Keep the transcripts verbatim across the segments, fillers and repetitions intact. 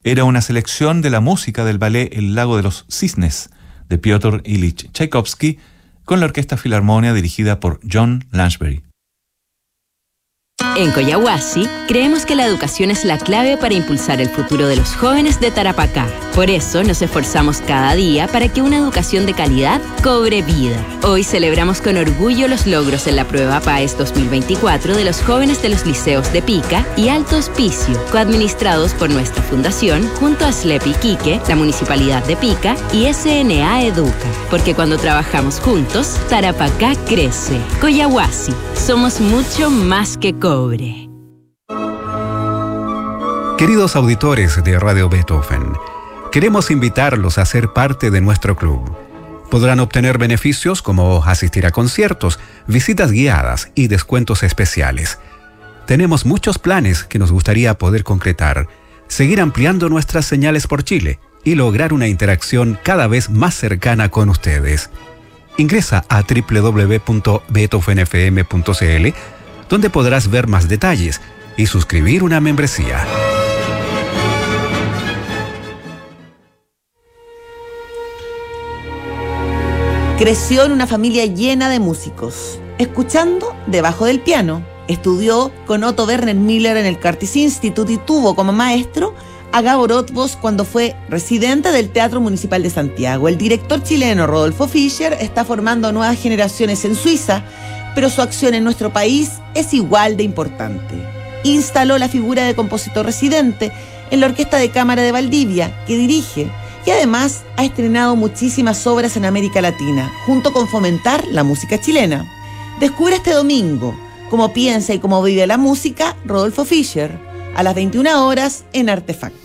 era una selección de la música del ballet El lago de los cisnes, de Piotr Ilich Tchaikovsky, con la Orquesta Filarmonia dirigida por John Lansbury. En Collahuasi, creemos que la educación es la clave para impulsar el futuro de los jóvenes de Tarapacá. Por eso nos esforzamos cada día para que una educación de calidad cobre vida. Hoy celebramos con orgullo los logros en la prueba PAES dos mil veinticuatro de los jóvenes de los liceos de Pica y Alto Hospicio, coadministrados por nuestra fundación junto a S L E P Iquique, la Municipalidad de Pica y S N A Educa. Porque cuando trabajamos juntos, Tarapacá crece. Collahuasi, somos mucho más que cobre. Queridos auditores de Radio Beethoven, queremos invitarlos a ser parte de nuestro club. Podrán obtener beneficios como asistir a conciertos, visitas guiadas y descuentos especiales. Tenemos muchos planes que nos gustaría poder concretar, seguir ampliando nuestras señales por Chile y lograr una interacción cada vez más cercana con ustedes. Ingresa a doble u doble u doble u punto beethoven f m punto c l, donde podrás ver más detalles y suscribir una membresía. Creció en una familia llena de músicos, escuchando debajo del piano. Estudió con Otto Werner Miller en el Curtis Institute y tuvo como maestro a Gabor Otvos cuando fue residente del Teatro Municipal de Santiago. El director chileno Rodolfo Fischer está formando nuevas generaciones en Suiza, pero su acción en nuestro país es igual de importante. Instaló la figura de compositor residente en la Orquesta de Cámara de Valdivia, que dirige, y además ha estrenado muchísimas obras en América Latina, junto con fomentar la música chilena. Descubre este domingo cómo piensa y cómo vive la música Rodolfo Fischer, a las veintiuna horas en Artefacto.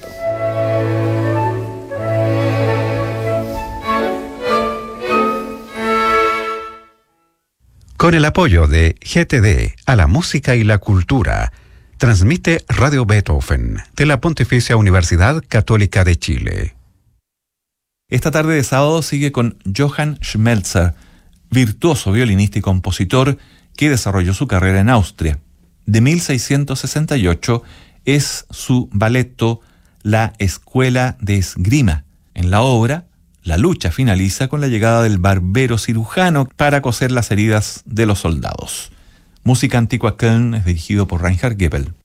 Con el apoyo de G T D a la música y la cultura, transmite Radio Beethoven de la Pontificia Universidad Católica de Chile. Esta tarde de sábado sigue con Johann Schmelzer, virtuoso violinista y compositor que desarrolló su carrera en Austria. De mil seiscientos sesenta y ocho es su balletto La Escuela de Esgrima. En la obra, la lucha finaliza con la llegada del barbero cirujano para coser las heridas de los soldados. Música Antigua Köln es dirigido por Reinhard Goebel.